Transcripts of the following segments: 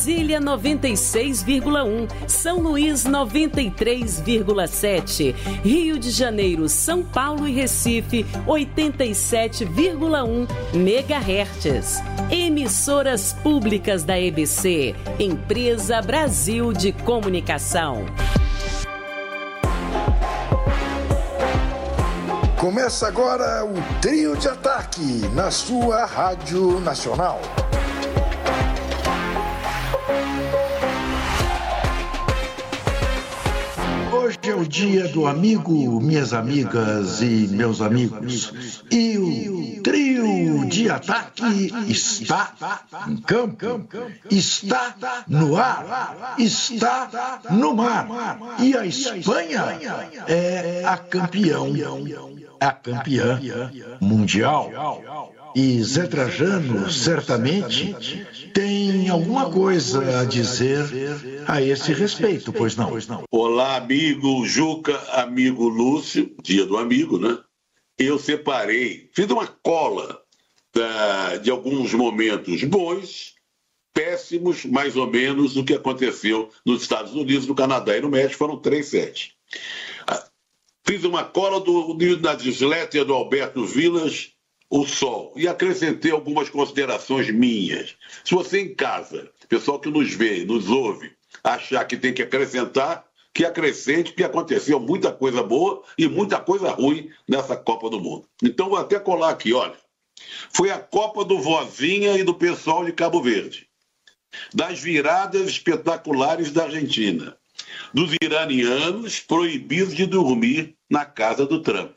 Brasília 96,1, São Luís 93,7, Rio de Janeiro, São Paulo e Recife 87,1 MHz. Emissoras públicas da EBC, Empresa Brasil de Comunicação. Começa agora o Trio de Ataque na sua Rádio Nacional. Hoje é o dia do amigo, minhas amigas e meus amigos. E o Trio de Ataque está em campo, está no ar, está no mar. E a Espanha é a campeã mundial. E Zé Trajano certamente tem alguma coisa a dizer a esse respeito, pois não? Olá, amigo Juca, amigo Lúcio, dia do amigo, né? Eu separei, fiz uma cola de alguns momentos bons, péssimos, mais ou menos, do que aconteceu nos Estados Unidos, no Canadá e no México, foram 3 sets. Fiz uma cola da newsletter do Alberto Vilas, O Sol, e acrescentei algumas considerações minhas. Se você em casa, pessoal que nos vê, nos ouve, achar que tem que acrescentar, que acrescente, que aconteceu muita coisa boa e muita coisa ruim nessa Copa do Mundo. Então vou até colar aqui, olha. Foi a Copa do Vozinha e do pessoal de Cabo Verde, das viradas espetaculares da Argentina, dos iranianos proibidos de dormir na casa do Trump,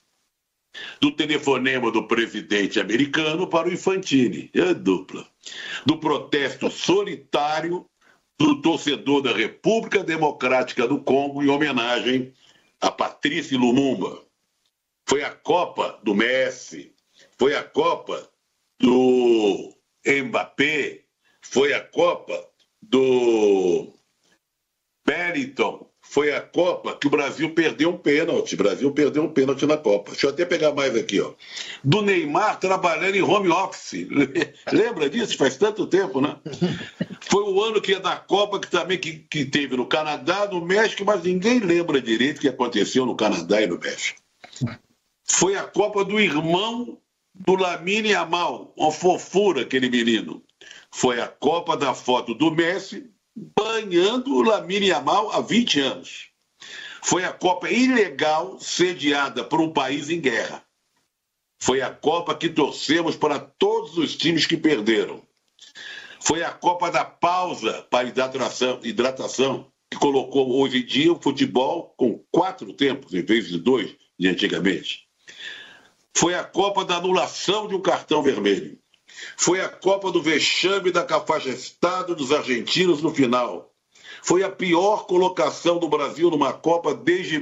do telefonema do presidente americano para o Infantini, dupla, do protesto solitário do torcedor da República Democrática do Congo em homenagem a Patrice Lumumba. Foi a Copa do Messi, foi a Copa do Mbappé, foi a Copa do Bellingham, foi a Copa que o Brasil perdeu um pênalti. O Brasil perdeu um pênalti na Copa. Deixa eu até pegar mais aqui, ó. Do Neymar trabalhando em home office. Lembra disso? Faz tanto tempo, né? Foi o ano que é da Copa que também que teve no Canadá, no México, mas ninguém lembra direito o que aconteceu no Canadá e no México. Foi a Copa do irmão do Lamine Yamal, uma fofura aquele menino. Foi a Copa da foto do Messi banhando o Lamine Yamal há 20 anos. Foi a Copa ilegal sediada por um país em guerra. Foi a Copa que torcemos para todos os times que perderam. Foi a Copa da pausa para hidratação, que colocou hoje em dia o futebol com 4 tempos em vez de 2 de antigamente. Foi a Copa da anulação de um cartão vermelho. Foi a Copa do vexame da cafajestado dos argentinos no final. Foi a pior colocação do Brasil numa Copa desde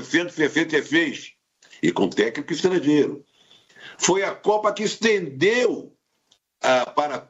1966, e com técnico estrangeiro. Foi a Copa que estendeu para